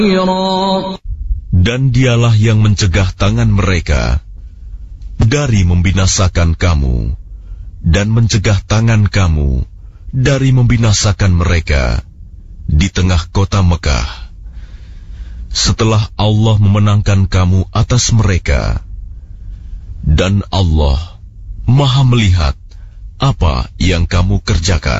Dan dialah yang mencegah tangan mereka dari membinasakan kamu, dan mencegah tangan kamu dari membinasakan mereka di tengah kota Mekah. Setelah Allah memenangkan kamu atas mereka, dan Allah Maha melihat apa yang kamu kerjakan.